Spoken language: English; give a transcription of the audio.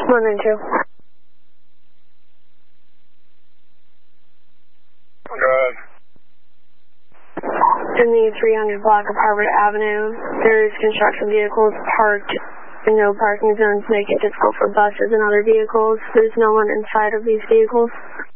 192. Good. In the 300 block of Harvard Avenue, there's construction vehicles parked in no parking zones, make it difficult for buses and other vehicles. There's no one inside of these vehicles.